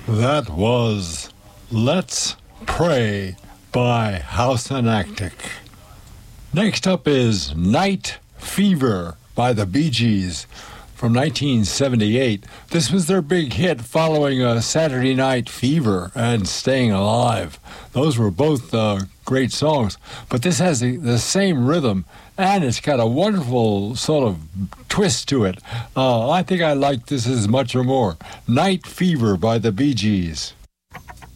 That was Let's Pray by House Anactic. Next up is Night Fever by the Bee Gees from 1978. This was their big hit following Saturday Night Fever and Staying Alive. Those were both great songs, but this has the same rhythm, and it's got a wonderful sort of twist to it. I think I like this as much or more. Night Fever by the Bee Gees.